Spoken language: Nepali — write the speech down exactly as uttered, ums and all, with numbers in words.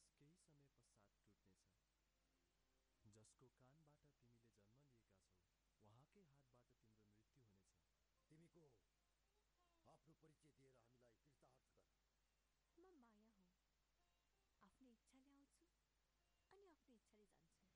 विश्वास केही समय पश्चात टुट्नेछ। जसको कानबाट तिमीले जन्म लिएका छौ, उहाँकै हातबाट तिम्रो मृत्यु हुनेछ। तिमी को हो? आफ्नो परिचय दिएर हामीलाई कृतार्थ गर। म माया हुँ। आफ्नो इच्छाले आउँछु अनि आफ्नो इच्छाले जान्छु।